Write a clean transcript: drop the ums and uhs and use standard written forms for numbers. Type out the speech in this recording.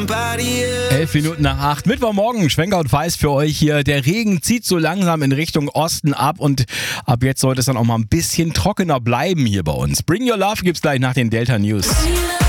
11:07 Mittwochmorgen, Schwenker und Weiß für euch hier. Der Regen zieht so langsam in Richtung Osten ab und ab jetzt sollte es dann auch mal ein bisschen trockener bleiben hier bei uns. Bring Your Love gibt's gleich nach den Delta News.